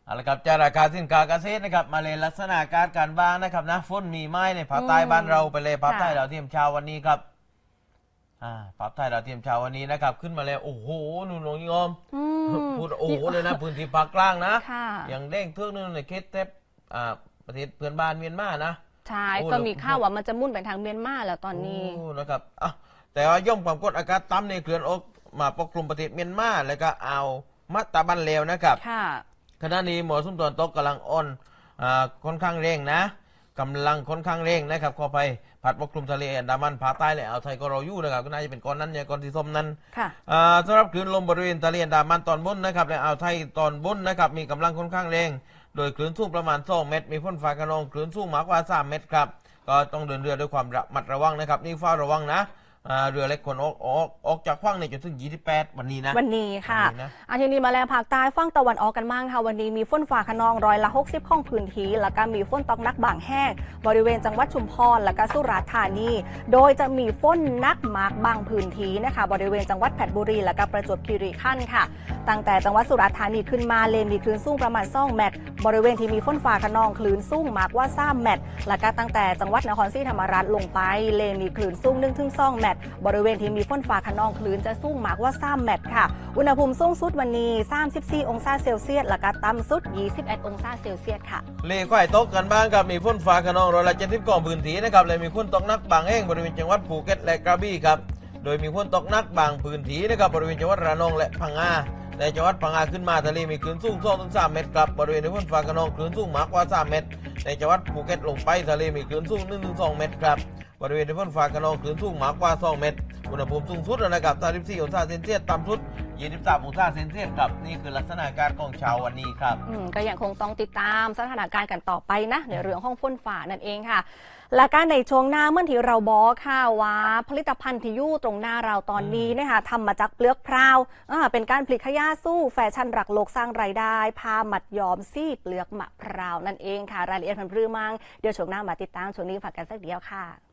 เอาละครับจากราคาสินค้าเกษตรนะครับมาเลยลักษณะการบ้างนะครับนะฝนมีไม้ในภาคใต้บ้านเราไปเลยภาคใต้ดาวเทียมเช้าวันนี้ครับภาคใต้ดาวเทียมเช้าวันนี้นะครับขึ้นมาแล้วโอ้โหนุ่นลงยอมพูดโอ้โหเลยนะพื้นที่ภาคกลางนะอย่างเด้งเทือกนึงในเขตเทปประเทศเพื่อนบ้านเมียนมานะใช่ก็มีข่าวว่ามันจะมุ่นไปทางเมียนมาแล้วตอนนี้นะครับแต่ว่าย่อมความกดอากาศต่ำในเคลื่อนออกมาปกคลุมประเทศเมียนมาแล้วก็เอามัตตาบันเลวนะครับขณะนี้หมอสุมตอนตกกำลังอ่อนค่อนข้างเร่งนะกำลังค่อนข้างเร่งนะครับเข้าไปผัดปกคลุมทะเลอันดามันภาคใต้และอ่าวไทยก็รออยู่นะครับก็น่าจะเป็นก้อนนั้นเนี่ยก้อนที่ส้มนั้นสำหรับคลื่นลมบริเวณทะเลอันดามันตอนบนนะครับและอ่าวไทยตอนบนนะครับมีกำลังค่อนข้างแรงโดยคลื่นสูงประมาณ2 เมตรมีฝนฟ้าคะนองคลื่นสูงมากกว่า3 เมตรครับก็ต้องเดินเรือด้วยความระมัดระวังนะครับนี่เฝ้าระวังนะเรือเล็กคนออกจากฝั่งในจนถึง28วันนี้นะวันนี้ค่ะทีนี้มาแล้วภาคใต้ฝั่งตะวันออกกันบ้างค่ะวันนี้มีฝนฟ้าคะนอง60%ของพื้นที่แล้วก็มีฝนตกหนักบางแห่งบริเวณจังหวัดชุมพรและก็สุราษฎร์ธานีโดยจะมีฝนหนักมากบางพื้นที่นะคะบริเวณจังหวัดเพชรบุรีและก็ประจวบคีรีขันธ์ค่ะตั้งแต่จังหวัดสุราษฎร์ธานีขึ้นมาเลนมีคลื่นสูงประมาณ2 เมตรบริเวณที่มีฝนฟ้าคะนองคลื่นสูงมากกว่า3 เมตรและก็ตั้งแต่จังหวัดนครศรีธรรมราชลงไปเลนมีคลื่นสูง 1-2 เมตรบริเวณที่มีฝนฟ้าคะนองคลื่นจะสูงมากกว่า3 เมตรค่ะอุณหภูมิสูงสุดวันนี้34 องศาเซลเซียสและก็ต่ำสุด21 องศาเซลเซียสค่ะเลขไข่ตกกันบ้างครับมีฝนฟ้าคะนอง70%ของพื้นที่นะครับและมีฝนตกหนักบางแห่งบริเวณจังหวัดภูเก็ตและกระบี่ครับโดยมีฝนตกหนักบางพื้นที่นะครับบริเวณจังหวัดระนองและพังงาในจังหวัดพังงาขึ้นมาทะเลมีคลื่นสูง 2-3 เมตรครับบริเวณฝนฟ้าคะนองคลื่นสูงมากกว่า3 เมตรในจังหวัดภูเก็ตลงไปทะเลมีคลื่นสูง 1-2 เมตรครับบริเวณฝนฟ้าคะนองคลื่นสูงมากกว่า2 เมตรอุณหภูมิสูงสุดนะครับ34 องศาเซนเซียสต่ำสุด23 องศาเซนเซียสครับนี่คือลักษณะการของเช้าวันนี้ครับก็ยังคงต้องติดตามสถานการณ์กันต่อไปนะในเรื่องของฝนฟ้านั่นเองค่ะและการในช่วงหน้าเมื่อที่เราบอกค่ะว่าผลิตภัณฑ์ที่อยู่ตรงหน้าเราตอนนี้นะคะทำมาจากเปลือกพร้าวเป็นการผลิตขยะสู้แฟชั่นรักโลกสร้างรายได้ผ้ามัดย้อมซี่เปลือกมะพร้าวนั่นเองค่ะรายละเอียดพันธุ์พืชมังเดี๋ยวช่วงหน้ามาติดตามช่วงนี้ฝากกันสักเดียวค่ะ